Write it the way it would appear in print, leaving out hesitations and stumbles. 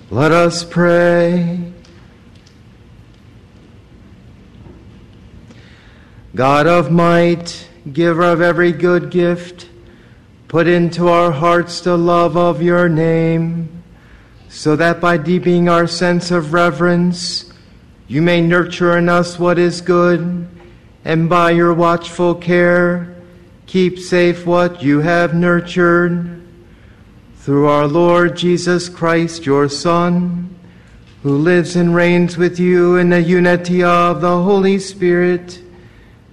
Let us pray. God of might, giver of every good gift, put into our hearts the love of your name, so that by deepening our sense of reverence, you may nurture in us what is good, and by your watchful care, keep safe what you have nurtured. Through our Lord Jesus Christ, your Son, who lives and reigns with you in the unity of the Holy Spirit,